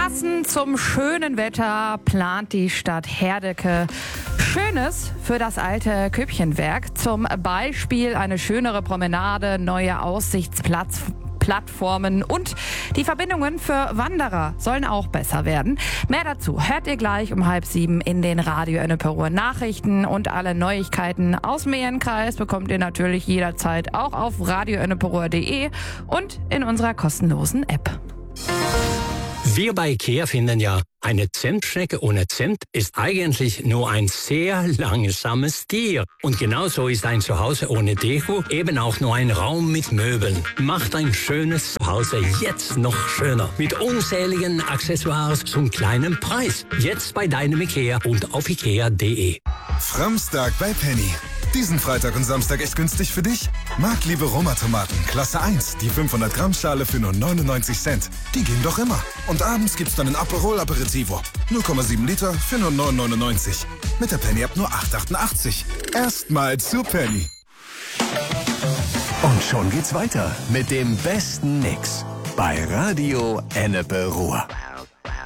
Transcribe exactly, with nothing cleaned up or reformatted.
Passend zum schönen Wetter plant die Stadt Herdecke Schönes für das alte Köbchenwerk. Zum Beispiel eine schönere Promenade, neue Aussichtsplattformen und die Verbindungen für Wanderer sollen auch besser werden. Mehr dazu hört ihr gleich um halb sieben in den Radio Enneperuhr Nachrichten, und alle Neuigkeiten aus dem Ehrenkreis bekommt ihr natürlich jederzeit auch auf radio enneperuhr punkt de und in unserer kostenlosen App. Wir bei IKEA finden ja, eine Zimtschnecke ohne Zimt ist eigentlich nur ein sehr langsames Tier. Und genauso ist ein Zuhause ohne Deko eben auch nur ein Raum mit Möbeln. Macht ein schönes Zuhause jetzt noch schöner. Mit unzähligen Accessoires zum kleinen Preis. Jetzt bei deinem IKEA und auf ikea punkt de. Framstag bei Penny. Diesen Freitag und Samstag echt günstig für dich? Marktliebe Roma-Tomaten, Klasse eins, die fünfhundert Gramm Schale für nur neunundneunzig Cent. Die gehen doch immer. Und abends gibt's dann ein Aperol Aperitivo. null Komma sieben Liter für nur neun neunundneunzig. Mit der Penny App nur acht achtundachtzig. Erstmal zu Penny. Und schon geht's weiter mit dem besten Mix bei Radio Enneperuhr.